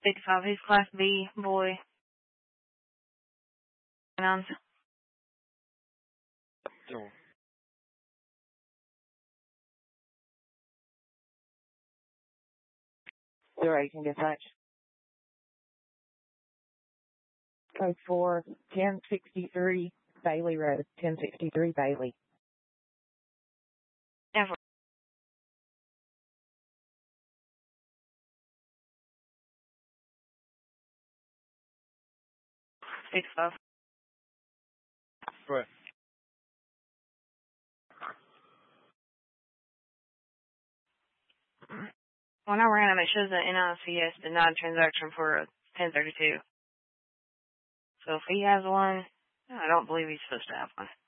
55, he's Class B, boy. Nines. Sure. Zero, you can dispatch. Code 4, 1063 Bailey Road, 1063 Bailey. Ever. Six five. Right. When I ran him, it shows that NICS denied transaction for a 1032. So if he has one, I don't believe he's supposed to have one.